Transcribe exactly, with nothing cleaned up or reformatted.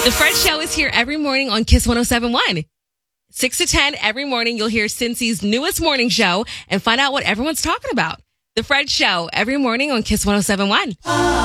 The Fred Show is here every morning on Kiss one oh seven point one. six to ten every morning, you'll hear Cincy's newest morning show and find out what everyone's talking about. The Fred Show every morning on Kiss one oh seven point one.